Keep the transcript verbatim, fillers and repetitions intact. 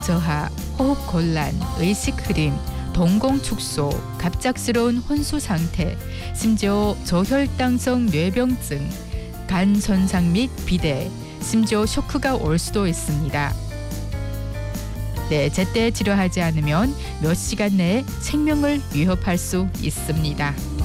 저하, 호흡곤란, 의식 흐림, 동공 축소, 갑작스러운 혼수 상태, 심지어 저혈당성 뇌병증, 간 손상 및 비대, 심지어 쇼크가 올 수도 있습니다. 네, 제때 치료하지 않으면 몇 시간 내에 생명을 위협할 수 있습니다.